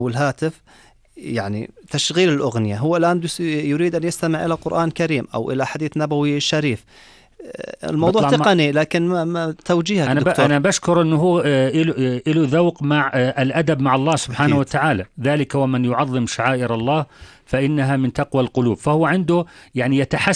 والهاتف يعني تشغيل الأغنية. هو الآن يريد أن يستمع إلى قرآن كريم أو إلى حديث نبوي شريف. الموضوع تقني، لكن ما توجيهك دكتور. أنا بشكر أنه هو له ذوق مع الأدب مع الله سبحانه وتعالى. ذلك ومن يعظم شعائر الله فإنها من تقوى القلوب. فهو عنده يعني يتحسن